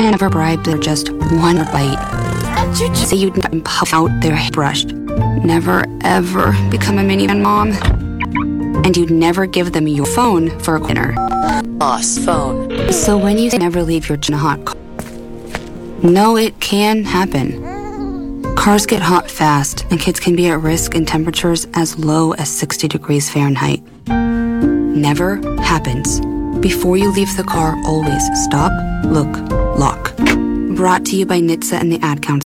never bribed for just one bite. Say you'd puff out their hairbrush. Never, ever become a minivan mom. And you'd never give them your phone for dinner. Boss phone. So when you say never leave your hot car, no, it can happen. Cars get hot fast, and kids can be at risk in temperatures as low as 60 degrees Fahrenheit. Never happens. Before you leave the car, always stop, look, lock. Brought to you by NHTSA and the Ad Council.